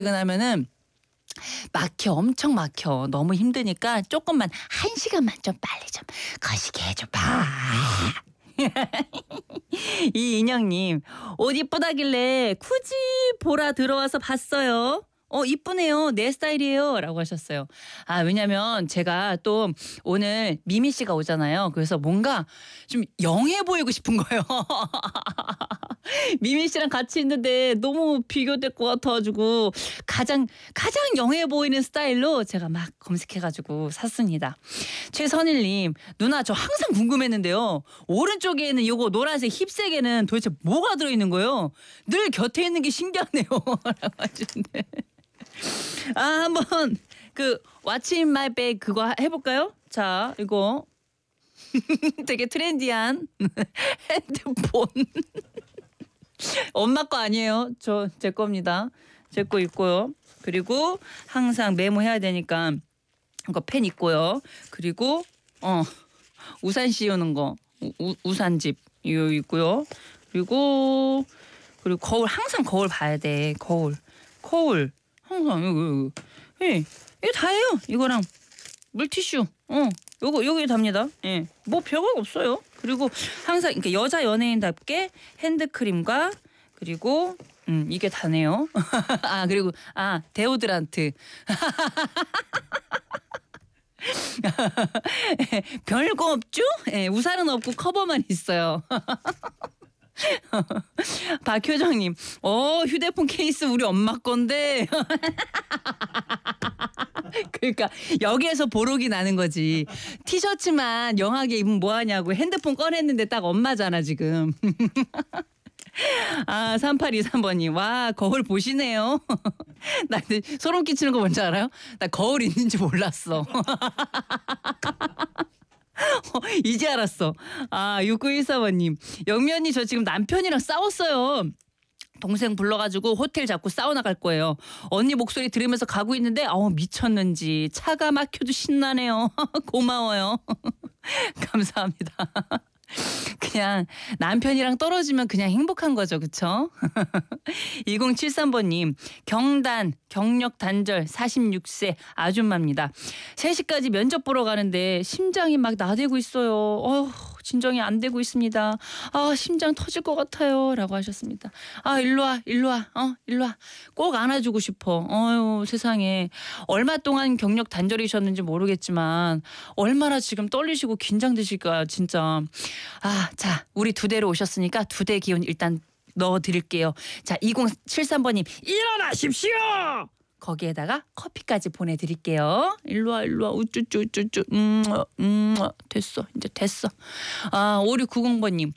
퇴근하면은 막혀. 엄청 막혀. 너무 힘드니까 조금만 1시간만 좀 빨리 좀 거시게 해줘 봐. 이인영님, 옷 이쁘다길래 굳이 보라 들어와서 봤어요. 이쁘네요. 내 스타일이에요. 라고 하셨어요. 왜냐면 제가 또 오늘 미미 씨가 오잖아요. 그래서 뭔가 좀 영해 보이고 싶은 거예요. 미미 씨랑 같이 있는데 너무 비교될 것 같아가지고 가장 영해 보이는 스타일로 제가 막 검색해가지고 샀습니다. 최선일님, 누나 저 항상 궁금했는데요. 오른쪽에는 요거 노란색 힙색에는 도대체 뭐가 들어있는 거예요? 늘 곁에 있는 게 신기하네요. 라고 하시는데. 한번 What's in my bag 그거 해볼까요? 자, 이거 되게 트렌디한 핸드폰. 엄마 거 아니에요. 제 겁니다. 제 거 있고요. 그리고 항상 메모해야 되니까 이거 펜 있고요. 그리고 우산 씌우는 거 우산집 이거 있고요. 그리고 거울 항상 거울 봐야 돼. 거울 항상 이거 이거 다예요. 이거랑 물티슈 요거 여기 답니다. 예. 뭐 별거 없어요. 그리고 항상 그러니까 여자 연예인답게 핸드크림과 그리고 이게 다네요. 그리고 데오드란트. 별거 없죠? 예, 우산은 없고 커버만 있어요. 박효정님, 휴대폰 케이스 우리 엄마 건데. 그러니까 여기에서 보록이 나는 거지. 티셔츠만 영하게 입으면 뭐하냐고 핸드폰 꺼냈는데 딱 엄마잖아 지금. 3823번님, 와 거울 보시네요. 나 근데 소름 끼치는 거 뭔지 알아요? 나 거울 있는지 몰랐어. 이제 알았어. 6914번님, 영면이 저 지금 남편이랑 싸웠어요. 동생 불러가지고 호텔 잡고 사우나 갈 거예요. 언니 목소리 들으면서 가고 있는데 미쳤는지 차가 막혀도 신나네요. 고마워요. 감사합니다. 그냥 남편이랑 떨어지면 그냥 행복한 거죠. 그쵸? 2073번님, 경력 단절 46세 아줌마입니다. 3시까지 면접 보러 가는데 심장이 막 나대고 있어요. 진정이 안 되고 있습니다. 심장 터질 것 같아요. 라고 하셨습니다. 일로 와. 일로 와. 꼭 안아주고 싶어. 세상에. 얼마 동안 경력 단절이셨는지 모르겠지만 얼마나 지금 떨리시고 긴장되실까 진짜. 자, 우리 2대로 오셨으니까 2대 기운 일단 넣어드릴게요. 자, 2073번님, 일어나십시오! 거기에다가 커피까지 보내드릴게요. 일로 와. 우쭈쭈. 됐어. 이제 됐어. 5690번님.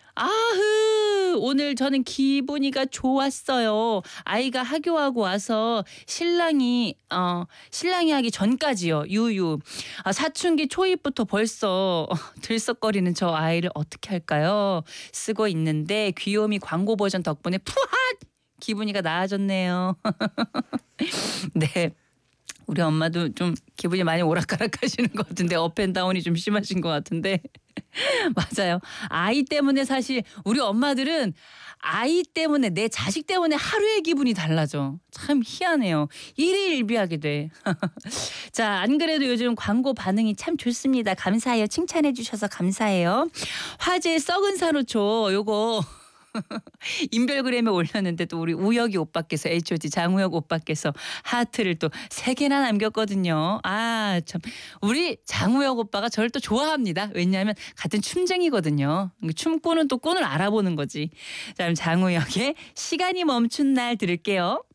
오늘 저는 기분이가 좋았어요. 아이가 하교하고 와서 신랑이 하기 전까지요. 유유. 사춘기 초입부터 벌써 들썩거리는 저 아이를 어떻게 할까요? 쓰고 있는데 귀요미 광고 버전 덕분에 푸핫! 기분이가 나아졌네요. 네. 우리 엄마도 좀 기분이 많이 오락가락하시는 것 같은데 업앤다운이 좀 심하신 것 같은데 맞아요. 아이 때문에 사실 우리 엄마들은 아이 때문에 내 자식 때문에 하루의 기분이 달라져. 참 희한해요. 일희일비하게 돼. 자, 안 그래도 요즘 광고 반응이 참 좋습니다. 감사해요. 칭찬해 주셔서 감사해요. 화제 썩은 산호초 요거 인별그램에 올렸는데 또 우리 우혁이 오빠께서 H.O.T 장우혁 오빠께서 하트를 또 3개나 남겼거든요. 참 우리 장우혁 오빠가 저를 또 좋아합니다. 왜냐하면 같은 춤쟁이거든요. 춤꾼은 또 꾼을 알아보는 거지. 자, 그럼 장우혁의 시간이 멈춘 날 들을게요.